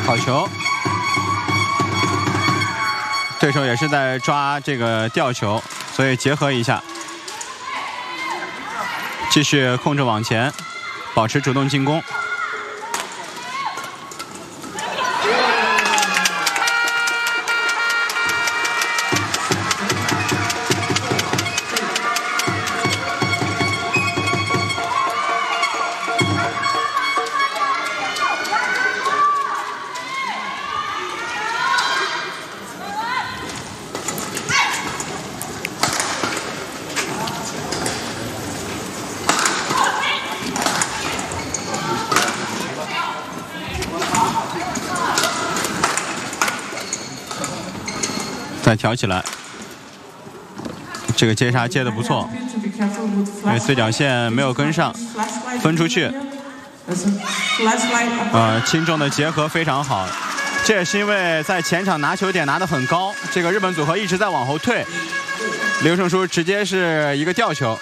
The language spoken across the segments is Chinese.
好球。对手也是在抓这个吊球，所以结合一下，继续控制往前，保持主动进攻。再挑起来，这个接杀接得不错，因为对角线没有跟上，分出去。轻重的结合非常好，这也是因为在前场拿球点拿得很高，这个日本组合一直在往后退，刘胜书直接是一个吊球。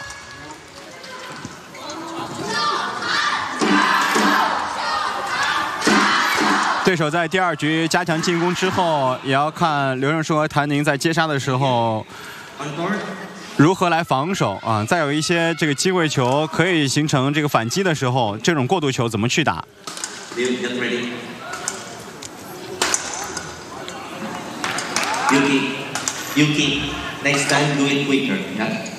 对手在第2局加强进攻之后，也要看刘胜书和谭宁在接杀的时候如何来防守啊。再有一些这个机会球可以形成这个反击的时候，这种过渡球怎么去打？ Yuki, next time do it quicker, yeah?